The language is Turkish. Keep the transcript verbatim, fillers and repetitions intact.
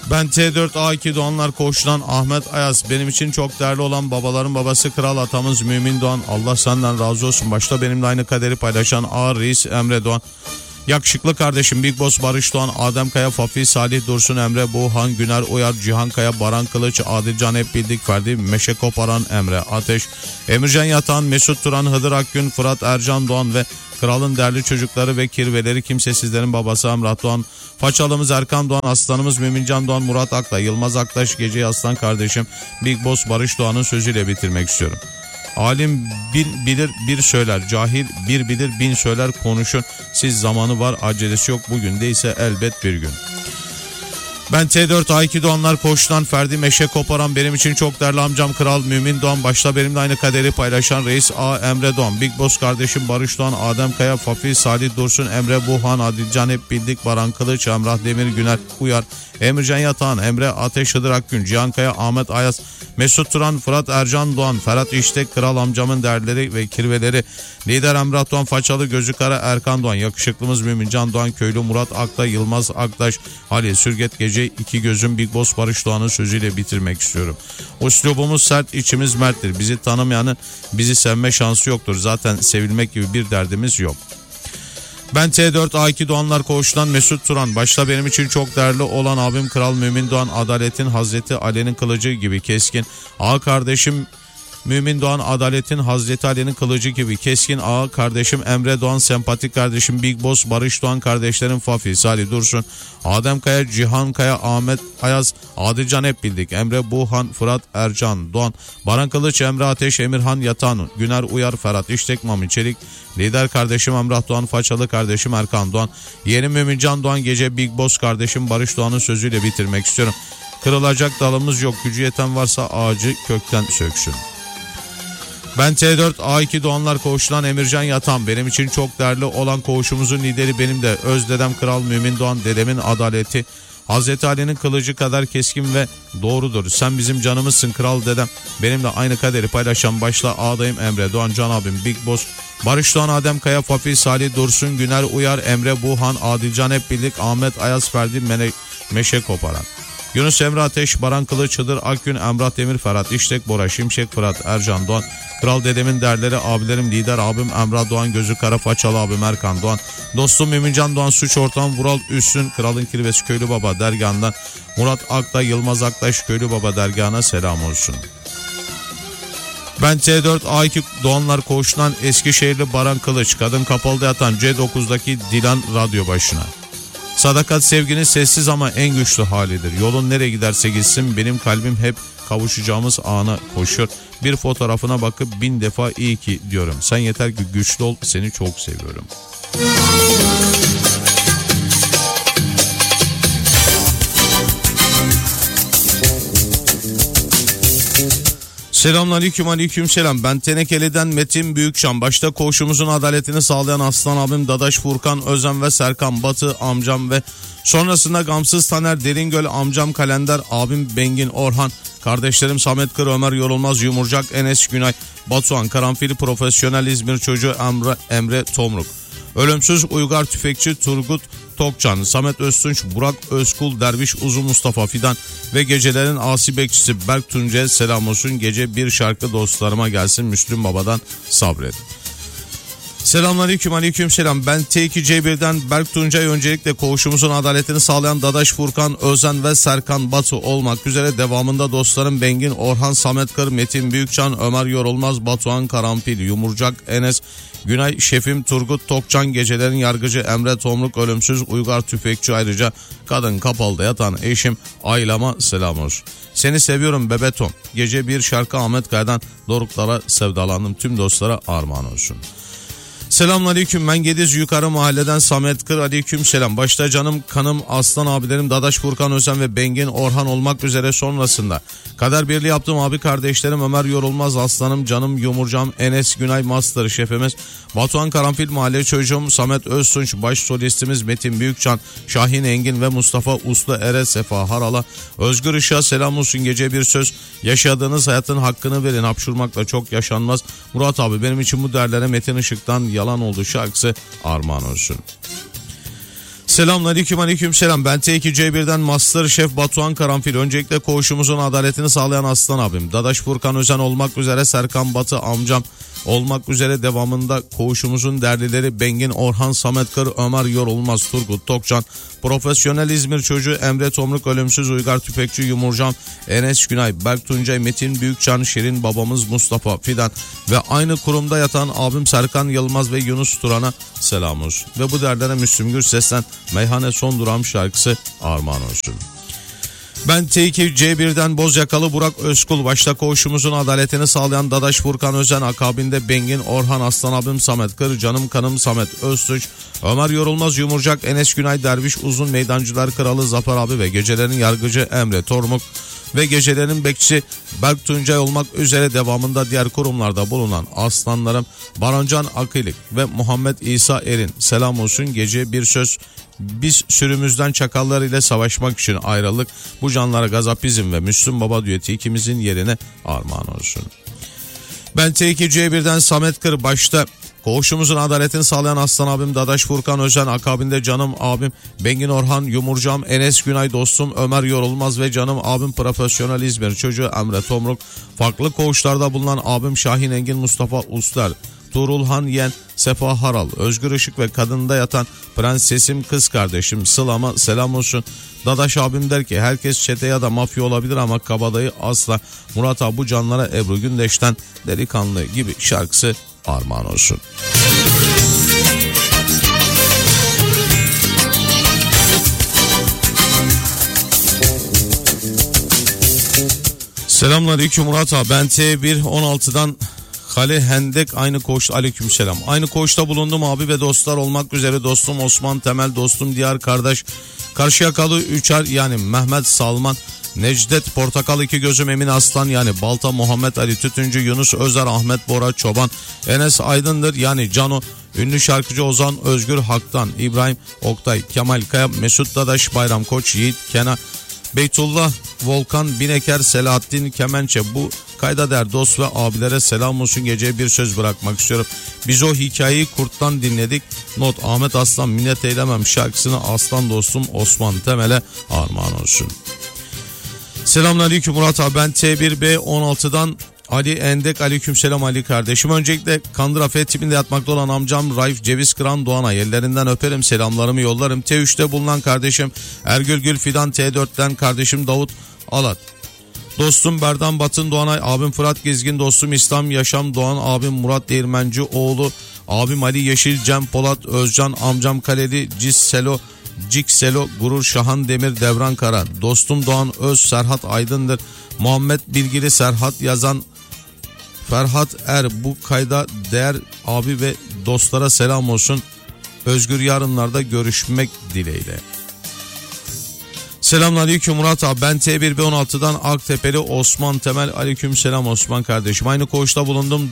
Ben T dört A iki Doğanlar Koğuş'tan Ahmet Ayaz. Benim için çok değerli olan babaların babası Kral Atamız Mümin Doğan. Allah senden razı olsun. Başta benimle aynı kaderi paylaşan Ağır Reis Emre Doğan. Yakışıklı kardeşim Big Boss Barış Doğan, Adem Kaya, Fafi, Salih Dursun, Emre Buğhan, Güner Uyar, Cihan Kaya, Baran Kılıç, Adilcan hep bildik Ferdi, Meşe Koparan, Emre Ateş, Emircan Yatan, Mesut Turan, Hıdır Akgün, Fırat Ercan Doğan ve Kralın değerli çocukları ve kirveleri kimsesizlerin babası Emrah Doğan, Façalımız Erkan Doğan, Aslanımız Mümincan Doğan, Murat Akla, Yılmaz Aktaş, Gece Aslan kardeşim Big Boss Barış Doğan'ın sözüyle bitirmek istiyorum. Alim bir bilir bir söyler, cahil bir bilir bin söyler, konuşun. Siz zamanı var, acelesi yok, bugün değilse elbet bir gün. Ben T dört A iki Doğanlar Koğuş'tan Ferdi Meşe Koparan, benim için çok değerli amcam Kral Mümin Doğan, başta benimle aynı kaderi paylaşan Reis A Emre Doğan, Big Boss kardeşim Barış Doğan, Adem Kaya, Fafi, Salih Dursun, Emre Buğhan, Adilcan hep bildik, Baran Kılıç, Emrah Demir, Güner Uyar, Emircan Yatağan, Emre Ateş, Hıdır Akgün, Cihan Kaya, Ahmet Ayaz, Mesut Turan, Fırat Ercan Doğan, Ferhat İştek, Kral amcamın değerleri ve kirveleri, Lider Emrah Doğan, Façalı Gözü Kara Erkan Doğan, yakışıklımız Mümincan Doğan, Köylü Murat Akta, Yılmaz Aktaş, Halil Sürget Gece, iki gözüm Big Boss Barış Doğan'ın sözüyle bitirmek istiyorum. Üslubumuz sert, içimiz merttir. Bizi tanımayanın bizi sevme şansı yoktur. Zaten sevilmek gibi bir derdimiz yok. Ben T dört A iki Doğanlar Koğuş'tan Mesut Turan, başta benim için çok değerli olan abim Kral Mümin Doğan, adaletin Hazreti Ali'nin kılıcı gibi keskin. Ağa kardeşim Mümin Doğan, adaletin Hazreti Ali'nin kılıcı gibi keskin. Ağa kardeşim Emre Doğan, sempatik kardeşim Big Boss Barış Doğan, kardeşlerim Fafi, Salih Dursun, Adem Kaya, Cihan Kaya, Ahmet Ayaz, Adilcan hep bildik, Emre Buğhan, Fırat Ercan Doğan, Baran Kılıç, Emre Ateş, Emirhan Yatan, Güner Uyar, Ferhat İştek, Mami Çelik, Lider kardeşim Emrah Doğan, Façalı kardeşim Erkan Doğan, Yeni Mümincan Doğan, Gece Big Boss kardeşim Barış Doğan'ın sözüyle bitirmek istiyorum. Kırılacak dalımız yok, gücü yeten varsa ağacı kökten söksün. Ben T dört A iki Doğanlar Koğuş'tan Emircan Yatan, benim için çok değerli olan koğuşumuzun lideri benim de öz dedem Kral Mümin Doğan, dedemin adaleti Hazreti Ali'nin kılıcı kadar keskin ve doğrudur. Sen bizim canımızsın Kral dedem. Benimle aynı kaderi paylaşan başta ağdayım Emre Doğan, Can abim Big Boss Barış Doğan, Adem Kaya, Fafi, Salih Dursun, Güner Uyar, Emre Buğhan, Adilcan hep birlik, Ahmet Ayaz, Ferdi Mene, Meşe Koparan, Yunus Emre Ateş, Baran Kılıç, Hıdır Akgün, Emrah Demir, Ferhat İştek, Bora Şimşek, Fırat Ercan Doğan, Kral dedemin değerleri, abilerim, lider abim Emrah Doğan, Gözü Kara, Façalı abim Erkan Doğan, dostum Mümincan Doğan, suç ortağım Vural Üssün, Kralın Kirvesi Köylü Baba dergahından Murat Akta, Yılmaz Aktaş, Köylü Baba dergahına selam olsun. Ben T dört A iki Doğanlar Koğuş'tan Eskişehirli Baran Kılıç, kadın kapalıda yatan C dokuzdaki Dilan radyo başına. Sadakat sevginin sessiz ama en güçlü halidir. Yolun nereye giderse gitsin benim kalbim hep kavuşacağımız ana koşuyor. Bir fotoğrafına bakıp bin defa iyi ki diyorum. Sen yeter ki güçlü ol, seni çok seviyorum. Selamünaleyküm, aleyküm selam. Ben Tenekeli'den Metin Büyükşan. Başta koğuşumuzun adaletini sağlayan Aslan abim Dadaş Furkan Özen ve Serkan Batı amcam ve sonrasında Gamsız Taner Deringöl amcam Kalender, abim Bengin Orhan, kardeşlerim Samet Kır, Ömer Yorulmaz, Yumurcak, Enes Günay, Batuhan Karanfil, Profesyonel İzmir Çocuğu Emre, Emre Tomruk, Ölümsüz Uygar Tüfekçi Turgut Tokcan, Samet Öztunç, Burak Özkul, Derviş Uzun, Mustafa Fidan ve gecelerin asi bekçisi Berk Tuncay'a selam olsun. Gece bir şarkı dostlarıma gelsin, Müslüm Baba'dan Sabret. Selamünaleyküm, aleyküm selam. Ben T iki C bir'den Berk Tuncay, öncelikle koğuşumuzun adaletini sağlayan Dadaş Furkan Özen ve Serkan Batı olmak üzere devamında dostlarım Bengin Orhan, Samet Kır, Metin Büyükcan, Ömer Yorulmaz, Batuhan Karanfil, Yumurcak, Enes Günay, Şefim Turgut Tokcan, gecelerin yargıcı Emre Tomruk, Ölümsüz Uygar Tüfekçi, ayrıca kadın kapalıda yatan eşim Aylama selam olsun. Seni seviyorum Bebetom. Gece bir şarkı Ahmet Kaya'dan Doruklara sevdalandım, tüm dostlara armağan olsun. Selamünaleyküm, ben Gediz Yukarı Mahalleden Samet Kır, aleyküm selam. Başta canım kanım Aslan abilerim Dadaş Furkan Özen ve Bengin Orhan olmak üzere sonrasında kader birliği yaptığım abi kardeşlerim Ömer Yorulmaz, Aslanım, canım Yumurcam, Enes Günay, Master şefimiz Batuhan Karanfil, mahalle çocuğum Samet Öztunç, baş solistimiz Metin Büyükcan, Şahin Engin ve Mustafa Uslu, Ere Sefa Harala, Özgür Işık'a selam olsun. Gece bir söz, yaşadığınız hayatın hakkını verin, hapşurmakla çok yaşanmaz. Murat abi benim için bu değerlere Metin Işık'tan Yalan Oldu şarkısı armağan olsun. Selamünaleyküm, aleyküm selam. Ben T iki C bir'den Master Şef Batuhan Karanfil. Öncelikle koğuşumuzun adaletini sağlayan aslan abim, Dadaş Furkan Özen olmak üzere Serkan Batı amcam olmak üzere devamında koğuşumuzun derlileri Bengin Orhan, Samet Kır, Ömer Yorulmaz, Turgut Tokcan, Profesyonel İzmir Çocuğu Emre Tomruk, Ölümsüz Uygar Tüfekçi Yumurcam, Enes Günay, Berk Tuncay, Metin Büyükcan, Şirin babamız Mustafa Fidan ve aynı kurumda yatan abim Serkan Yılmaz ve Yunus Turan'a selam olsun. Ve bu derlere Müslüm Gürses'ten Meyhane Son Durağım şarkısı armağan olsun. Ben T iki C bir'den Bozyakalı Burak Özkul, başta koğuşumuzun adaletini sağlayan Dadaş Furkan Özen, akabinde Bengin Orhan, Aslan abim Samet Kır, canım kanım Samet Öztürk, Ömer Yorulmaz Yumurcak, Enes Günay, Derviş Uzun, Meydancılar Kralı Zafer abi ve gecelerin yargıcı Emre Tormuk ve gecelerin bekçisi Berk Tuncay olmak üzere devamında diğer kurumlarda bulunan aslanlarım Barancan Akılik ve Muhammed İsa Erin selam olsun. Gece bir söz: biz sürümüzden çakallar ile savaşmak için ayrıldık. Bu canlara Gazapizm ve Müslüm Baba düeti ikimizin yerine armağan olsun. Ben T iki C bir'den Samet Kır, başta koğuşumuzun adaletini sağlayan aslan abim Dadaş Furkan Özen, akabinde canım abim Bengin Orhan, Yumurcam, Enes Günay, dostum Ömer Yorulmaz ve canım abim Profesyonel İzmir Çocuğu Emre Tomruk, farklı koğuşlarda bulunan abim Şahin Engin, Mustafa Uslar, Tuğrulhan Yen, Sefa Haral, Özgür Işık ve kadında yatan prensesim kız kardeşim Sıla'ma selam olsun. Dadaş abim der ki herkes çete ya da mafya olabilir ama kabadayı asla. Murat abi bu canlara Ebru Gündeş'ten Delikanlı gibi şarkısı armağan olsun. Selamünaleyküm Murat abi, ben T bir on altıdan Hale Hendek, aynı koğuşta, aleykümselam. Aynı koğuşta bulundum abi ve dostlar olmak üzere dostum Osman Temel, dostum diğer kardeş Karşıyakalı Üçer yani Mehmet Salman, Necdet Portakal, iki gözüm Emin Aslan yani Balta, Muhammed Ali Tütüncü, Yunus Özer, Ahmet Bora Çoban, Enes Aydındır yani Cano, ünlü şarkıcı Ozan Özgür Hak'tan, İbrahim Oktay, Kemal Kaya, Mesut Dadaş, Bayram Koç, Yiğit Kenan, Beytullah Volkan, Bineker, Selahattin Kemençe, bu kayda der dost ve abilere selam olsun. Geceye bir söz bırakmak istiyorum. Biz o hikayeyi kurttan dinledik. Not: Ahmet Aslan minnet eylemem şarkısını aslan dostum Osman Temel'e armağan olsun. Selamünaleyküm Murat abi, ben T bir B on altıdan Ali Endek, aleykümselam Ali kardeşim. Öncelikle Kandıra F tipinde yatmakta olan amcam Raif Ceviz Kıran Doğan'a ellerinden öperim, selamlarımı yollarım. T üçte bulunan kardeşim Ergül Gül Fidan, T dörtten kardeşim Davut Alat, dostum Berdan Batın Doğanay, abim Fırat Gezgin, dostum İslam Yaşam Doğan, abim Murat Değirmenci oğlu, abim Ali Yeşil, Cem Polat Özcan, amcam Kaleli Cisselo Cikselo, Gurur Şahan Demir, Devran Kara, dostum Doğan Öz, Serhat Aydındır, Muhammed Bilgili, Serhat Yazan, Ferhat Er, bu kayda değer abi ve dostlara selam olsun. Özgür yarınlarda görüşmek dileğiyle. Selamünaleyküm Murat abi, ben T bir B on altıdan Aktepe'li Osman Temel, aleykümselam Osman kardeşim. Aynı koğuşta bulundum.